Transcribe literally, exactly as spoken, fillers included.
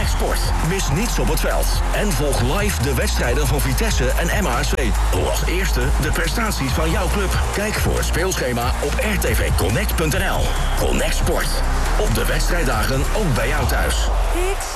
Connect Sport. Mis niets op het veld. En volg live de wedstrijden van Vitesse en M H S V. Hoor als eerste de prestaties van jouw club. Kijk voor het speelschema op r t v connect punt n l. Connect Sport. Op de wedstrijddagen ook bij jou thuis.